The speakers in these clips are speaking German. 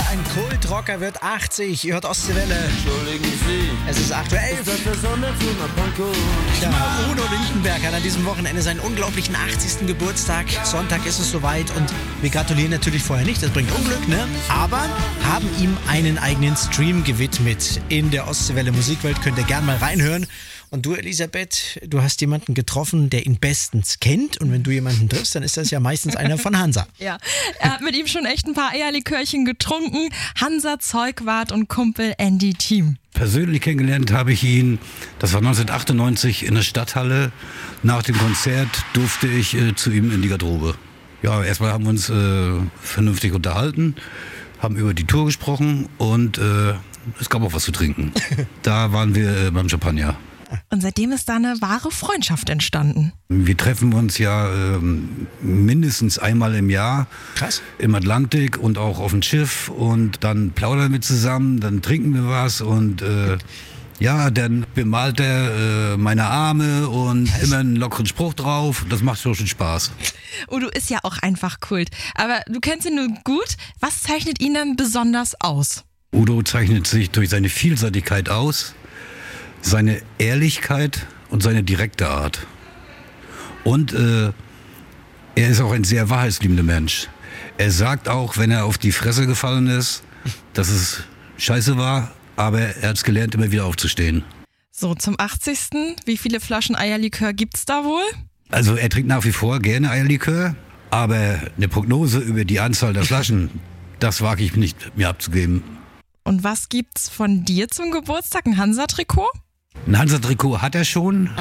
Ein Kultrocker wird 80. Ihr hört Ostseewelle. Entschuldigen Sie. Es ist 8:11 Uhr. Ist das der Sonderzug nach Pankow? Ja, Udo Lindenberg hat an diesem Wochenende seinen unglaublichen 80. Geburtstag. Sonntag ist es soweit und wir gratulieren natürlich vorher nicht, das bringt Unglück, ne? Aber haben ihm einen eigenen Stream gewidmet. In der Ostseewelle Musikwelt könnt ihr gern mal reinhören. Und du, Elisabeth, du hast jemanden getroffen, der ihn bestens kennt. Und wenn du jemanden triffst, dann ist das ja meistens einer von Hansa. Ja, er hat mit ihm schon echt ein paar Eierlikörchen getrunken. Hansa Zeugwart und Kumpel Andy Thiem. Persönlich kennengelernt habe ich ihn, das war 1998 in der Stadthalle. Nach dem Konzert durfte ich zu ihm in die Garderobe. Ja, erstmal haben wir uns vernünftig unterhalten, haben über die Tour gesprochen und es gab auch was zu trinken. Da waren wir beim Champagner. Und seitdem ist da eine wahre Freundschaft entstanden. Wir treffen uns ja mindestens einmal im Jahr. Krass. Im Atlantik und auch auf dem Schiff. Und dann plaudern wir zusammen, dann trinken wir was und ja, dann bemalt er meine Arme und immer einen lockeren Spruch drauf. Das macht schon Spaß. Udo ist ja auch einfach Kult. Aber du kennst ihn nur gut. Was zeichnet ihn denn besonders aus? Udo zeichnet sich durch seine Vielseitigkeit aus, seine Ehrlichkeit und seine direkte Art. Und er ist auch ein sehr wahrheitsliebender Mensch. Er sagt auch, wenn er auf die Fresse gefallen ist, dass es scheiße war, aber er hat es gelernt, immer wieder aufzustehen. So, zum 80. Wie viele Flaschen Eierlikör gibt's da wohl? Also er trinkt nach wie vor gerne Eierlikör, aber eine Prognose über die Anzahl der Flaschen, das wage ich nicht mir abzugeben. Und was gibt's von dir zum Geburtstag? Ein Hansa-Trikot? Ein Hansa-Trikot hat er schon,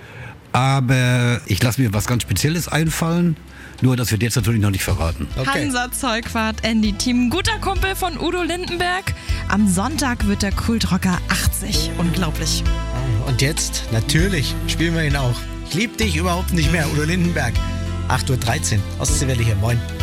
aber ich lasse mir was ganz Spezielles einfallen, nur das wird jetzt natürlich noch nicht verraten. Okay. Hansa Zeugwart, Andy Thiem, guter Kumpel von Udo Lindenberg. Am Sonntag wird der Kultrocker 80. Unglaublich. Und jetzt, natürlich, spielen wir ihn auch. Ich lieb dich überhaupt nicht mehr, Udo Lindenberg. 8:13 Uhr, Ostseewelle hier, moin.